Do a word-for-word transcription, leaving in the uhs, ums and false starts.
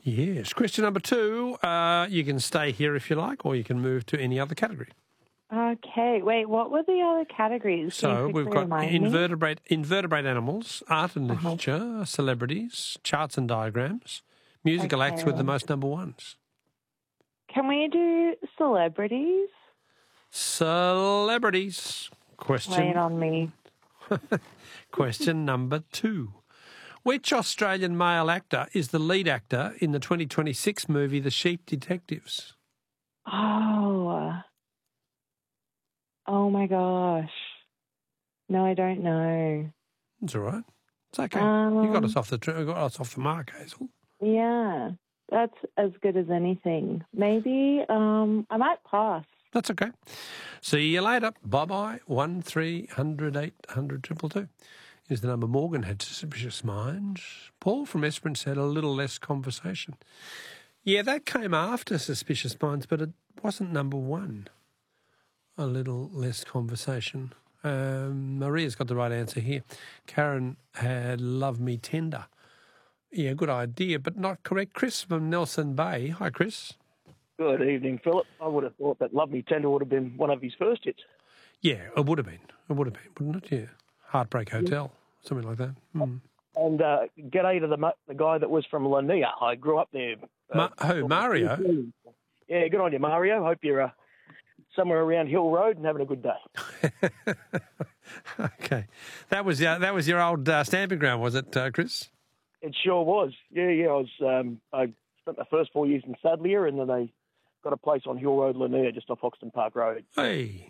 Yes. Question number two. Uh, you can stay here if you like, or you can move to any other category. Okay. Wait, what were the other categories? Can So you we've quickly got remind me? invertebrate, invertebrate animals, art and Uh-huh. literature, celebrities, charts and diagrams, musical acts with the Okay. most number ones. Can we do celebrities? Celebrities. Lay it Question, on me. question number two. Which Australian male actor is the lead actor in the twenty twenty-six movie The Sheep Detectives? Oh. Oh, my gosh. No, I don't know. It's all right. It's okay. Um, you got us off the tr- got us off the mark, Hazel. Yeah, that's as good as anything. Maybe um, I might pass. That's okay. See you later. Bye-bye. One three hundred eight hundred triple two is the number. Morgan had suspicious minds. Paul from Esperance had a little less conversation. Yeah, that came after Suspicious Minds, but it wasn't number one. A little less conversation. Um, Maria's got the right answer here. Karen had Love Me Tender. Yeah, good idea, but not correct. Chris from Nelson Bay. Hi, Chris. Good evening, Philip. I would have thought that Love Me Tender would have been one of his first hits. Yeah, it would have been. It would have been, wouldn't it? Yeah. Heartbreak Hotel, something like that. Mm. And uh, g'day to the ma- the guy that was from Lanier. I grew up there. Uh, Ma- who, Mario? Yeah, good on you, Mario. Hope you're uh, somewhere around Hill Road and having a good day. Okay. That was, uh, that was your old uh, stamping ground, was it, uh, Chris? It sure was. Yeah, yeah. I was. Um, I spent the first four years in Sadleir, and then they got a place on Hill Road, Lanier, just off Hoxton Park Road. Hey,